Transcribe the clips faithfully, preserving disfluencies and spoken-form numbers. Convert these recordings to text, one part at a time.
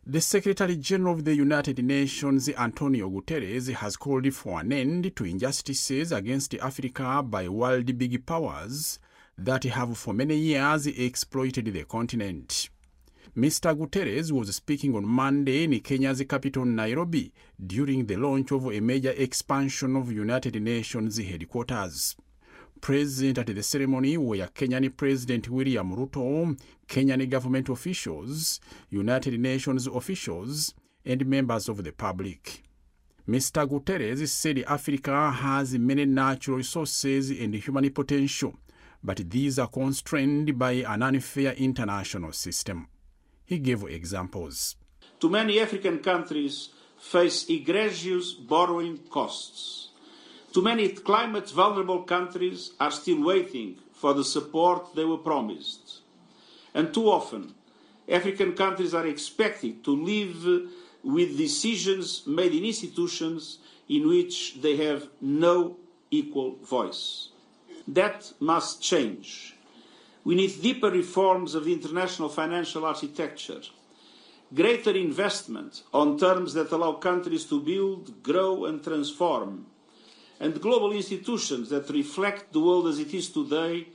The Secretary General of the United Nations, Antonio Guterres, has called for an end to injustices against Africa by world big powers that have for many years exploited the continent. Mister Guterres was speaking on Monday in Kenya's capital Nairobi during the launch of a major expansion of United Nations headquarters. Present at the ceremony were Kenyan President William Ruto, Kenyan government officials, United Nations officials, and members of the public. Mister Guterres said Africa has many natural resources and human potential, but these are constrained by an unfair international system. He gave examples. Too many African countries face egregious borrowing costs. Too many climate-vulnerable countries are still waiting for the support they were promised. And too often, African countries are expected to live with decisions made in institutions in which they have no equal voice. That must change. We need deeper reforms of the international financial architecture, greater investment on terms that allow countries to build, grow and transform, and global institutions that reflect the world as it is today,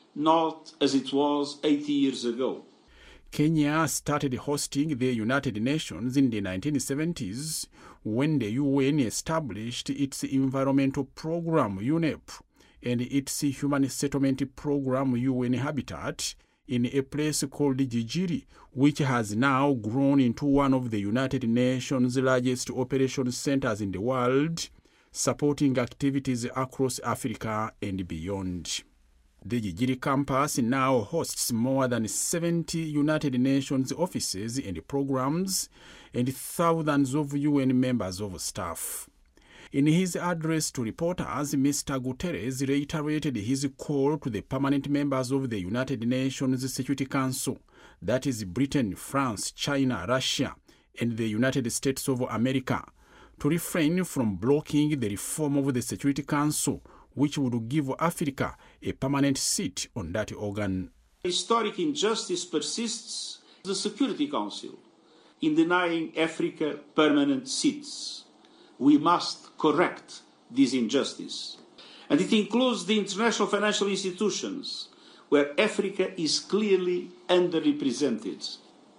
not as it was eighty years ago. Kenya started hosting the United Nations in the nineteen seventies when the U N established its environmental program, UNEP, and its human settlement program, U N Habitat, in a place called Gigiri, which has now grown into one of the United Nations' largest operation centers in the world, supporting activities across Africa and beyond. The Gigiri campus now hosts more than seventy United Nations offices and programs and thousands of U N members of staff. In his address to reporters, Mister Guterres reiterated his call to the permanent members of the United Nations Security Council, that is Britain, France, China, Russia, and the United States of America, to refrain from blocking the reform of the Security Council, which would give Africa a permanent seat on that organ. Historic injustice persists in the Security Council in denying Africa permanent seats. We must correct this injustice. And it includes the international financial institutions, where Africa is clearly underrepresented.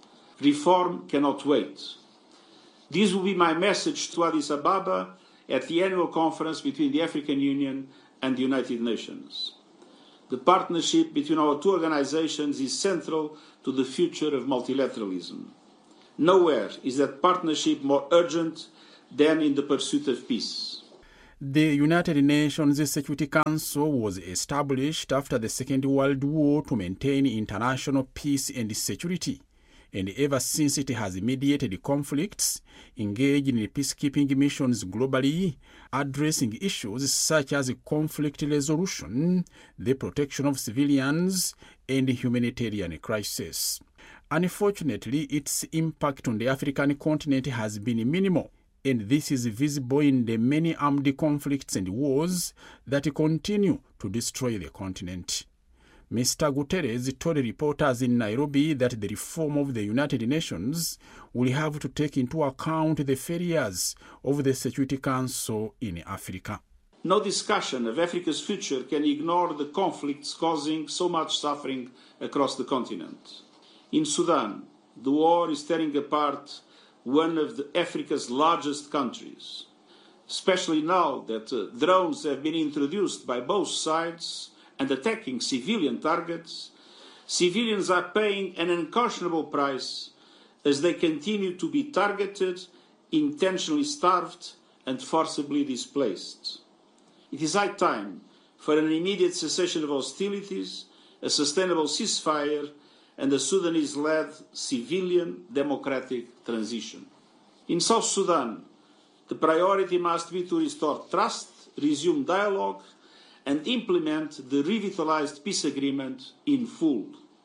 Reform cannot wait. This will be my message to Addis Ababa at the annual conference between the African Union and the United Nations. The partnership between our two organizations is central to the future of multilateralism. Nowhere is that partnership more urgent than in the pursuit of peace. The United Nations Security Council was established after the Second World War to maintain international peace and security, and ever since it has mediated conflicts, engaged in peacekeeping missions globally, addressing issues such as conflict resolution, the protection of civilians, and humanitarian crisis. Unfortunately, its impact on the African continent has been minimal, and this is visible in the many armed conflicts and wars that continue to destroy the continent. Mister Guterres told reporters in Nairobi that the reform of the United Nations will have to take into account the failures of the Security Council in Africa. No discussion of Africa's future can ignore the conflicts causing so much suffering across the continent. In Sudan, the war is tearing apart one of the Africa's largest countries, especially now that uh, drones have been introduced by both sides and attacking civilian targets. Civilians are paying an unconscionable price as they continue to be targeted, intentionally starved, and forcibly displaced. It is high time for an immediate cessation of hostilities, a sustainable ceasefire, and a Sudanese-led civilian democratic transition. In South Sudan, the priority must be to restore trust, resume dialogue, and implement the revitalized peace agreement in full.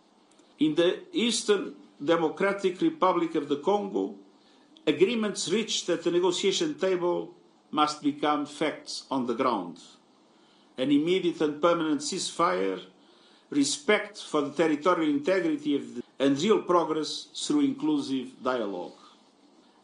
In the Eastern Democratic Republic of the Congo, agreements reached at the negotiation table must become facts on the ground. An immediate and permanent ceasefire, respect for the territorial integrity of the, and real progress through inclusive dialogue.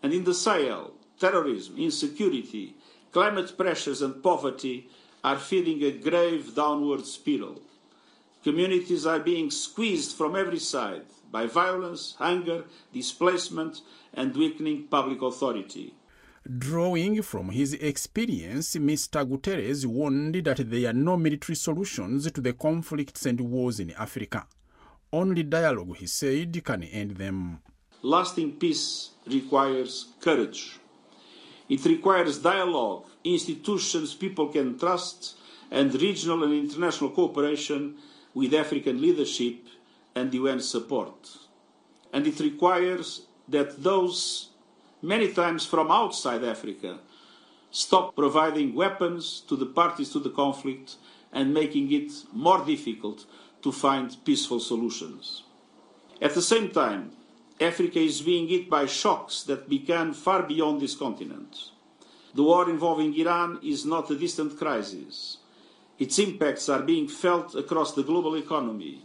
And in the Sahel, terrorism, insecurity, climate pressures and poverty are feeding a grave downward spiral. Communities are being squeezed from every side by violence, hunger, displacement, and weakening public authority. Drawing from his experience, Mister Guterres warned that there are no military solutions to the conflicts and wars in Africa. Only dialogue, he said, can end them. Lasting peace requires courage. It requires dialogue, institutions people can trust, and regional and international cooperation with African leadership and U N support. And it requires that those, many times from outside Africa, stop providing weapons to the parties to the conflict and making it more difficult to find peaceful solutions. At the same time, Africa is being hit by shocks that began far beyond this continent. The war involving Iran is not a distant crisis. Its impacts are being felt across the global economy.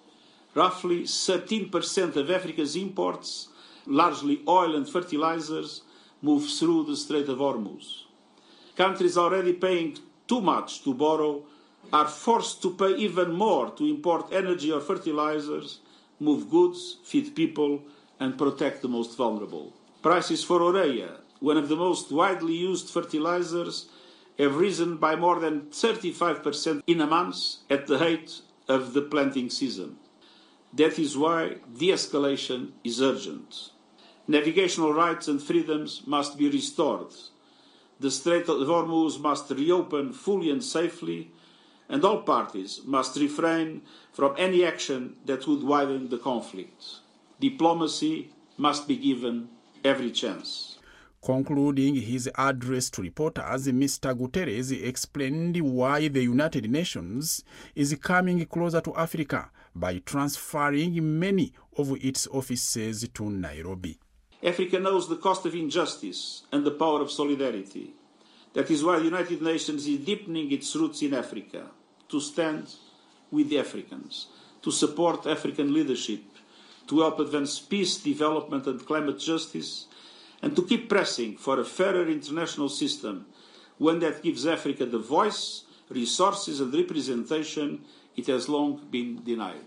Roughly thirteen percent of Africa's imports, largely oil and fertilizers, move through the Strait of Hormuz. Countries already paying too much to borrow are forced to pay even more to import energy or fertilizers, move goods, feed people, and protect the most vulnerable. Prices for urea, one of the most widely used fertilizers, have risen by more than thirty-five percent in a month at the height of the planting season. That is why de-escalation is urgent. Navigational rights and freedoms must be restored. The Strait of Hormuz must reopen fully and safely, and all parties must refrain from any action that would widen the conflict. Diplomacy must be given every chance. Concluding his address to reporters, Mister Guterres explained why the United Nations is coming closer to Africa by transferring many of its offices to Nairobi. Africa knows the cost of injustice and the power of solidarity. That is why the United Nations is deepening its roots in Africa, to stand with the Africans, to support African leadership, to help advance peace, development and climate justice, and to keep pressing for a fairer international system, one that gives Africa the voice, resources and representation it has long been denied.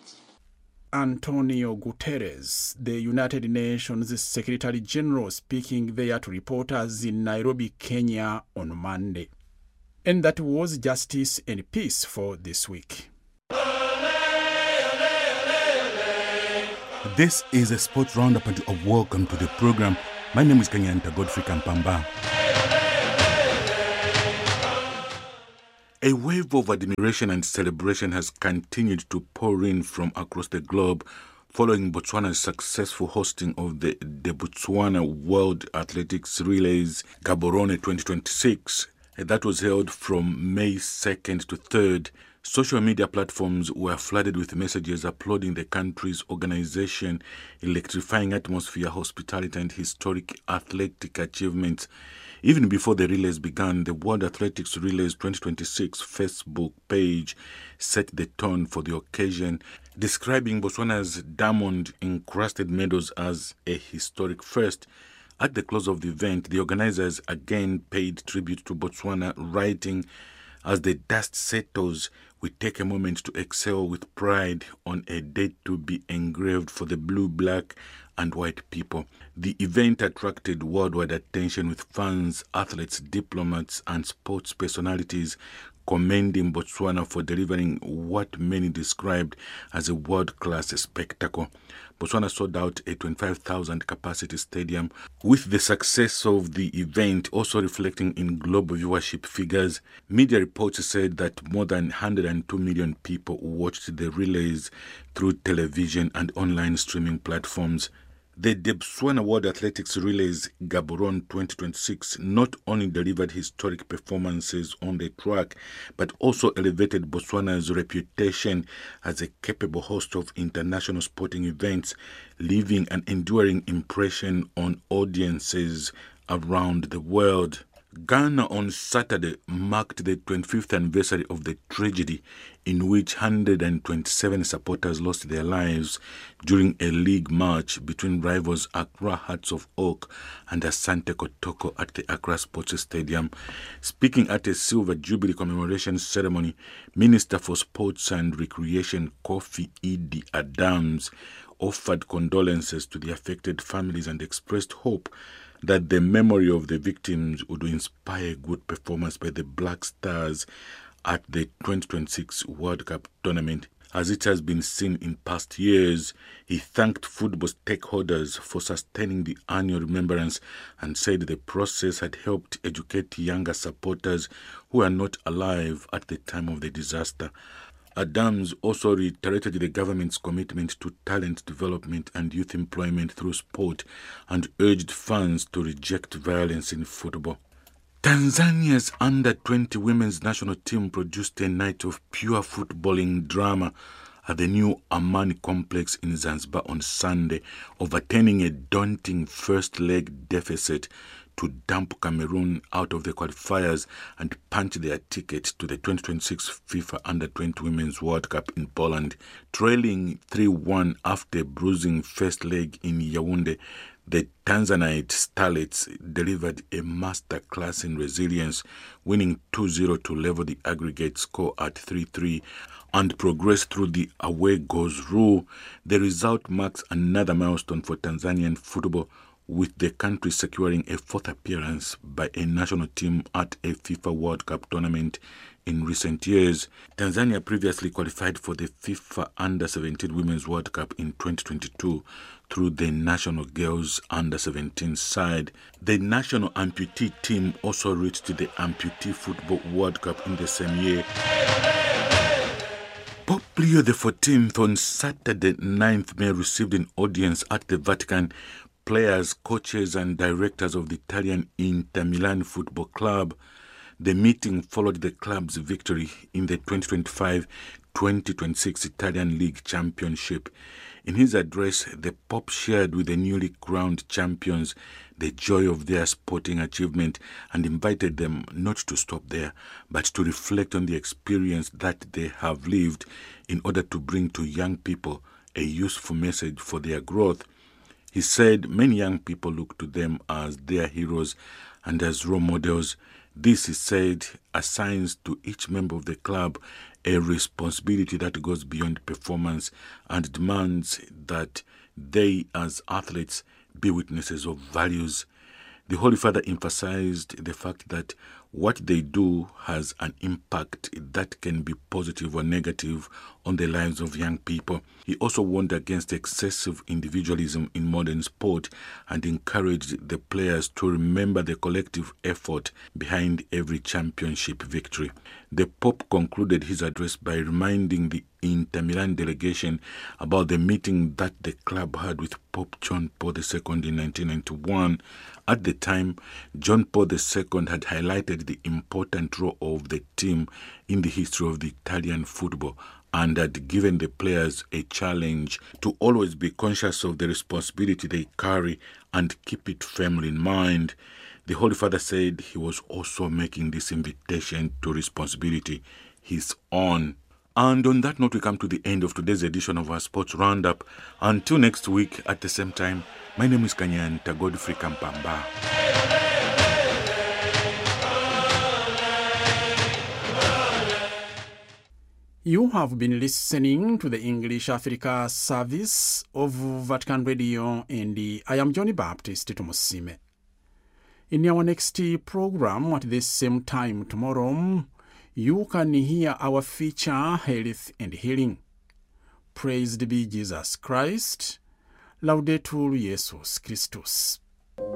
Antonio Guterres, the United Nations Secretary General, speaking there to reporters in Nairobi, Kenya on Monday. And that was Justice and Peace for this week. This is a sports roundup and a welcome to the program. My name is Kenyanta Godfrey Kampamba. A wave of admiration and celebration has continued to pour in from across the globe following Botswana's successful hosting of the, the Botswana World Athletics Relays Gaborone twenty twenty-six. That was held from May second to third. Social media platforms were flooded with messages applauding the country's organization, electrifying atmosphere, hospitality, and historic athletic achievements. Even before the relays began, the World Athletics Relays twenty twenty-six Facebook page set the tone for the occasion, describing Botswana's diamond-encrusted medals as a historic first. At the close of the event, the organizers again paid tribute to Botswana, writing, "As the dust settles, we take a moment to excel with pride on a date to be engraved for the blue, black, and white people." The event attracted worldwide attention, with fans, athletes, diplomats, and sports personalities commending Botswana for delivering what many described as a world-class spectacle. Botswana sold out a twenty-five thousand capacity stadium, with the success of the event also reflecting in global viewership figures. Media reports said that more than one hundred two million people watched the relays through television and online streaming platforms. The Botswana World Athletics Relays Gaborone twenty twenty-six not only delivered historic performances on the track, but also elevated Botswana's reputation as a capable host of international sporting events, leaving an enduring impression on audiences around the world. Ghana on Saturday marked the twenty-fifth anniversary of the tragedy in which one hundred twenty-seven supporters lost their lives during a league match between rivals Accra Hearts of Oak and Asante Kotoko at the Accra Sports Stadium. Speaking at a Silver Jubilee commemoration ceremony, Minister for Sports and Recreation Kofi Idi Adams offered condolences to the affected families and expressed hope that the memory of the victims would inspire good performance by the Black Stars at the twenty twenty-six World Cup tournament. As it has been seen in past years, he thanked football stakeholders for sustaining the annual remembrance and said the process had helped educate younger supporters who were not alive at the time of the disaster. Adams also reiterated the government's commitment to talent development and youth employment through sport and urged fans to reject violence in football. Tanzania's under twenty women's national team produced a night of pure footballing drama at the new Amani complex in Zanzibar on Sunday, overturning a daunting first-leg deficit to dump Cameroon out of the qualifiers and punch their ticket to the twenty twenty-six FIFA under twenty Women's World Cup in Poland. Trailing three one after a bruising first leg in Yaoundé, the Tanzanite starlets delivered a masterclass in resilience, winning two zero to level the aggregate score at three three and progress through the away goals rule. The result marks another milestone for Tanzanian football, with the country securing a fourth appearance by a national team at a FIFA World Cup tournament in recent years. Tanzania previously qualified for the FIFA under seventeen Women's World Cup in twenty twenty-two through the national girls under seventeen side. The national amputee team also reached the Amputee Football World Cup in the same year. Pope Leo the fourteenth on Saturday ninth May received an audience at the Vatican. Players, coaches and directors of the Italian Inter Milan Football Club. The meeting followed the club's victory in the twenty twenty-five twenty twenty-six Italian League Championship. In his address, the Pope shared with the newly crowned champions the joy of their sporting achievement and invited them not to stop there, but to reflect on the experience that they have lived in order to bring to young people a useful message for their growth. He said many young people look to them as their heroes and as role models. This, he said, assigns to each member of the club a responsibility that goes beyond performance and demands that they, as athletes, be witnesses of values. The Holy Father emphasized the fact that what they do has an impact that can be positive or negative on the lives of young people. He also warned against excessive individualism in modern sport and encouraged the players to remember the collective effort behind every championship victory. The Pope concluded his address by reminding the Inter Milan delegation about the meeting that the club had with Pope John Paul the Second in nineteen ninety-one. At the time, John Paul the Second had highlighted the important role of the team in the history of the Italian football and had given the players a challenge to always be conscious of the responsibility they carry and keep it firmly in mind. The Holy Father said he was also making this invitation to responsibility his own. And on that note, we come to the end of today's edition of our Sports Roundup. Until next week at the same time, my name is Kanyanta Godfrey Kampamba. You have been listening to the English Africa service of Vatican Radio, and I am Johnny Baptist Tumusime. In our next program at the same time tomorrow, you can hear our feature Health and Healing. Praised be Jesus Christ. Laudetur Jesus Christus.